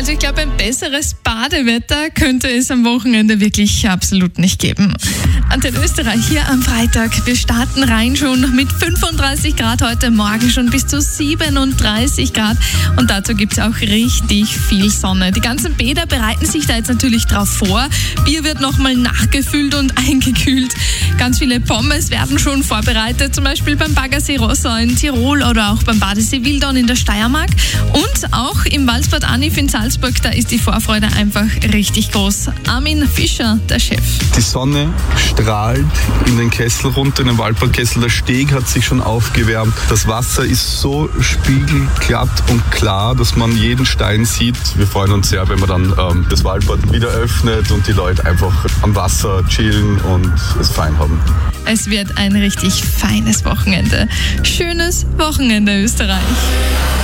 Also ich glaube, ein besseres Badewetter könnte es am Wochenende wirklich absolut nicht geben. Antenne Österreich hier am Freitag. Wir starten rein schon mit 35 Grad heute Morgen, schon bis zu 37 Grad. Und dazu gibt es auch richtig viel Sonne. Die ganzen Bäder bereiten sich da jetzt natürlich drauf vor. Bier wird nochmal nachgefüllt und eingekühlt. Ganz viele Pommes werden schon vorbereitet, zum Beispiel beim Baggersee Rossau in Tirol oder auch beim Badesee Wildau in der Steiermark. Und auch im Walsbad Anif in Salzburg, da ist die Vorfreude einfach richtig groß. Armin Fischer, der Chef. Die Sonne strahlt in den Kessel runter, in den Waldbadkessel. Der Steg hat sich schon aufgewärmt. Das Wasser ist so spiegelglatt und klar, dass man jeden Stein sieht. Wir freuen uns sehr, wenn man dann das Waldbad wieder öffnet und die Leute einfach am Wasser chillen und es fein haben. Es wird ein richtig feines Wochenende. Schönes Wochenende, Österreich.